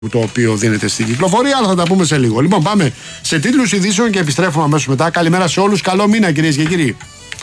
το οποίο δίνεται στην κυκλοφορία, αλλά θα τα πούμε σε λίγο. Λοιπόν, πάμε σε τίτλους ειδήσεων και επιστρέφουμε αμέσως μετά. Καλημέρα σε όλους. Καλό μήνα, κυρίες και κύριοι.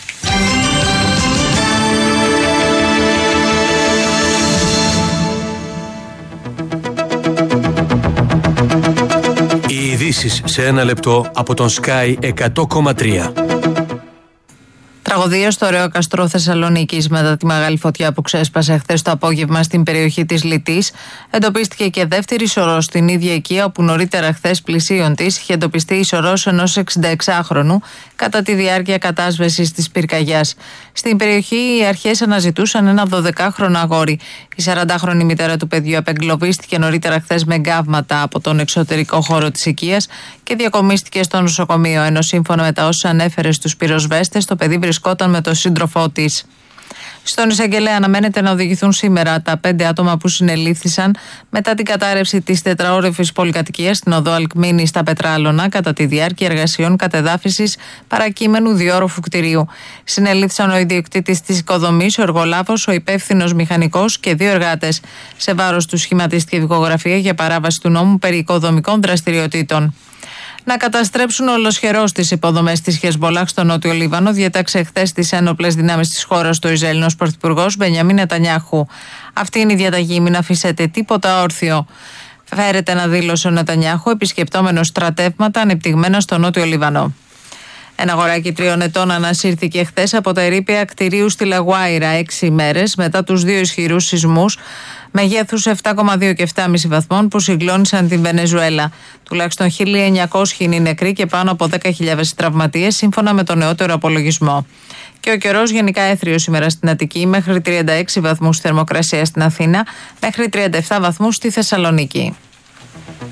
Οι ειδήσεις σε ένα λεπτό από τον Sky 100,3. Τραγωδία στο Ρέο Καστρό Θεσσαλονίκης μετά τη μεγάλη φωτιά που ξέσπασε χθες το απόγευμα στην περιοχή της Λυτής. Εντοπίστηκε και δεύτερη σωρός στην ίδια οικία, όπου νωρίτερα χθες πλησίον της είχε εντοπιστεί η σωρός ενός 66χρονου κατά τη διάρκεια κατάσβεσης της πυρκαγιάς. Στην περιοχή οι αρχές αναζητούσαν ένα 12χρονο αγόρι. Η 40χρονη μητέρα του παιδιού απεγκλωβίστηκε νωρίτερα χθες με γκάβματα από τον εξωτερικό χώρο της οικίας και διακομίστηκε στο νοσοκομείο, ενώ σύμφωνα με τα όσα ανέφερε στους πυροσβέστες, το παιδί βρισκόταν με τον σύντροφό της. Στον εισαγγελέα αναμένεται να οδηγηθούν σήμερα τα 5 άτομα που συνελήφθησαν μετά την κατάρρευση της τετραόροφης πολυκατοικίας στην οδό Αλκμήνη στα Πετράλωνα κατά τη διάρκεια εργασιών κατεδάφισης παρακείμενου διόροφου κτηρίου. Συνελήφθησαν ο ιδιοκτήτης της οικοδομής, ο εργολάβος, ο υπεύθυνος μηχανικός και 2 εργάτες. Σε βάρος του σχηματίστηκε δικογραφία για παράβαση του νόμου περί οικοδομικών δραστηριοτήτων. Να καταστρέψουν ολοσχερώς τις υποδομές της Χεσμπολάχ στο Νότιο Λίβανο, διέταξε χθες τις ένοπλες δυνάμεις της χώρας του Ισραηλινός Πρωθυπουργός Μπενιαμίν Νετανιάχου. Αυτή είναι η διαταγή: μην αφήσετε τίποτα όρθιο. Φέρεται να δήλωσε ο Νετανιάχου, επισκεπτόμενος στρατεύματα ανεπτυγμένα στο Νότιο Λίβανο. Ένα αγοράκι 3 ετών ανασύρθηκε χθες από τα ερείπια κτηρίου στη Λαγουάιρα 6 ημέρες μετά τους 2 ισχυρούς σεισμούς μεγέθους 7,2 και 7,5 βαθμών που συγκλώνησαν την Βενεζουέλα. Τουλάχιστον 1.900 είναι οι νεκροί και πάνω από 10.000 τραυματίες, σύμφωνα με τον νεότερο απολογισμό. Και ο καιρός γενικά έθριος σήμερα στην Αττική, μέχρι 36 βαθμούς θερμοκρασία στην Αθήνα, μέχρι 37 βαθμούς στη Θεσσαλονίκη.